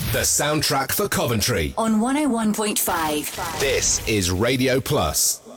The soundtrack for Coventry. On 101.5. This is Radio Plus.